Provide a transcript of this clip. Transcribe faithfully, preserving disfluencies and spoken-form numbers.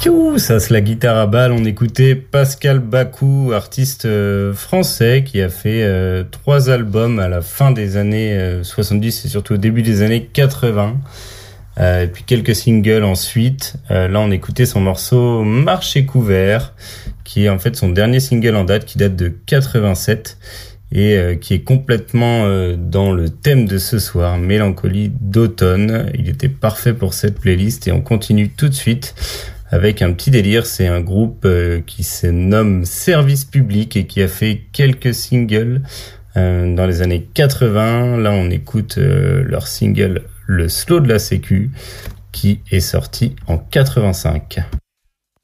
Piou, ça c'est la guitare à balles. On écoutait Pascal Bacou, artiste euh, français qui a fait euh, trois albums à la fin des années euh, soixante-dix et surtout au début des années quatre-vingts. Euh, et puis quelques singles ensuite. Euh, là, on écoutait son morceau Marché couvert, qui est en fait son dernier single en date, qui date de quatre-vingt-sept et euh, qui est complètement euh, dans le thème de ce soir, mélancolie d'automne. Il était parfait pour cette playlist et on continue tout de suite avec un petit délire. C'est un groupe euh, qui se nomme Service Public et qui a fait quelques singles euh, dans les années quatre-vingts. Là, on écoute euh, leur single Le Slow de la Sécu qui est sorti en quatre-vingt-cinq.